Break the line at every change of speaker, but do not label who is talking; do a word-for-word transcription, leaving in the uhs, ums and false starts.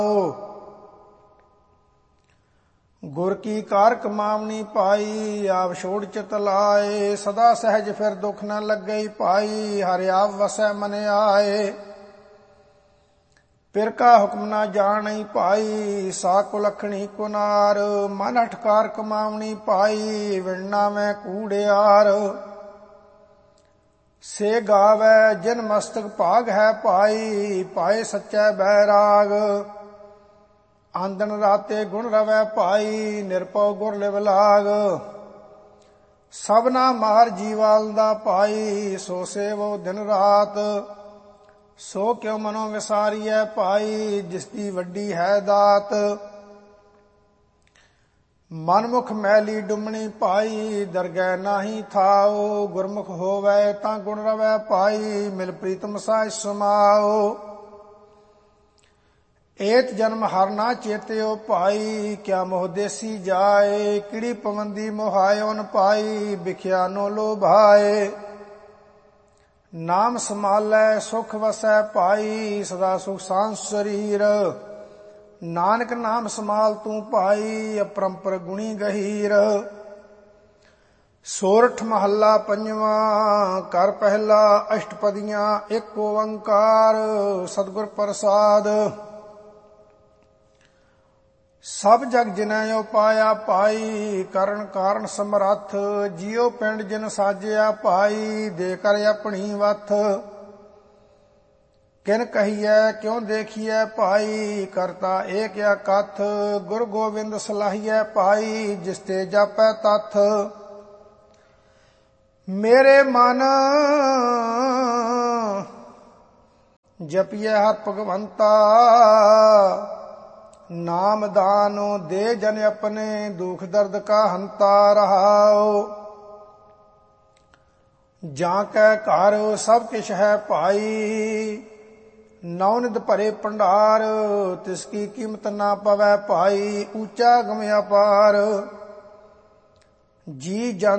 ਗੁਰ ਕੀ ਕਾਰ ਕਮਾਵਣੀ ਪਾਈ, ਆਪ ਛੋੜ ਚਿਤ ਲਾਏ। ਸਦਾ ਸਹਿਜ ਫਿਰ ਦੁਖ ਨ ਲੱਗੇ ਭਾਈ, ਹਰਿ ਆਪ ਵਸੈ ਮਨ ਆਏ। ਪਿਰ ਕਾ ਹੁਕਮ ਨਾ ਜਾਣਈ ਭਾਈ, ਸਾ ਕੁਲਖਣੀ ਕੁਨਾਰ। ਮਨ ਹਠਕਾਰ ਕਮਾਵਣੀ ਪਾਈ, ਵਿਣਨਾ ਮੈਂ ਕੂੜਿਆਰ। ਸੇ ਗਾਵੈ ਜਿਨ ਮਸਤਕ ਭਾਗ ਹੈ ਭਾਈ, ਪਾਏ ਸੱਚੈ ਬੈਰਾਗ। ਆਂਦਨ ਰਾਤੇ ਗੁਣ ਰਵੈ ਭਾਈ, ਨਿਰਭਉ ਗੁਰ ਲਿਵ ਲਾਗ। ਸਭਨਾ ਮਾਰ ਜੀਵਾਲ ਦਾ ਭਾਈ, ਸੋ ਸੇਵੋ ਦਿਨ ਰਾਤ। ਸੋ ਕਿਉ ਮਨੋ ਵਿਸਾਰੀਐ ਭਾਈ, ਜਿਸ ਦੀ ਵੱਡੀ ਹੈ ਦਾਤ। ਮਨਮੁਖ ਮੈਲੀ ਡੁੰਮਣੀ ਭਾਈ, ਦਰਗਹਿ ਨਾਹੀ ਥਾਓ। ਗੁਰਮੁਖ ਹੋਵੈ ਤਾਂ ਗੁਣ ਰਵੈ ਭਾਈ, ਮਿਲ ਪ੍ਰੀਤਮ ਸਾਇ ਸਮਾਓ। ਏਤ ਜਨਮ ਹਰ ਨਾ ਚੇਤਿਓ ਭਾਈ, ਕਿਆ ਮੋਹ ਦੇਸੀ ਜਾਏ। ਕਿੜੀ ਪਵੰਦੀ ਮੋਹਾਇਓਨ ਪਾਈ, ਬਿਖਿਆ ਨੋ ਲੋਭਾਏ। ਨਾਮ ਸਮਾਲੈ ਸੁਖ ਵਸੈ ਭਾਈ, ਸਦਾ ਸੁਖ ਸਾਂਝ ਸਰੀਰ। ਨਾਨਕ ਨਾਮ ਸਮਾਲ ਤੂੰ ਭਾਈ, ਅਪਰੰਪਰ ਗੁਣੀ ਗਹੀਰ। ਸੋਰਠ ਮਹੱਲਾ ਪੰਜਵਾਂ। ਕਰ ਪਹਿਲਾ ਅਸ਼ਟਪਦੀਆਂ, ਇੱਕ ਓੰਕਾਰ ਸਤਿਗੁਰ ਪ੍ਰਸਾਦ। ਸਭ ਜਗ ਜਿਨੈ ਉਪਾਇਆ ਭਾਈ, ਕਰਨ ਕਾਰਨ ਸਮਰੱਥ। ਜਿਉ ਪਿੰਡ ਜਿਨ ਸਾਜਿਆ ਭਾਈ, ਦੇ ਕਰ ਆਪਣੀ ਵਥ। ਕਿਨ ਕਹੀਐ ਕਿਉ ਦੇਖੀਐ ਭਾਈ, ਕਰਤਾ ਏਕ ਅਕਥ। ਗੁਰ ਗੋਬਿੰਦ ਸਲਾਹੀਐ ਭਾਈ, ਜਿਸ ਤੇ ਜਾਪੈ ਤਥ। ਮੇਰੇ ਮਨ ਜਪੀਐ ਹਰ ਭਗਵੰਤਾ, ਨਾਮ ਦਾਨੋ ਦੇ ਜਨ ਆਪਣੇ। ਦੁਖ ਦਰਦ ਕਾ ਹੰਤਾ ਰਹਾਓ। ਜਾਂ ਕੈ ਘਰ ਸਭ ਕਿਛ ਹੈ ਭਾਈ, ਨੌ ਨਿਧ ਭਰੇ ਭੰਡਾਰ। ਤਿਸ ਕੀ ਕੀਮਤ ਨਾ ਪਵੈ ਭਾਈ, ਊਚਾ ਗਮ ਅਪਾਰ। ਜੀ ਜਨ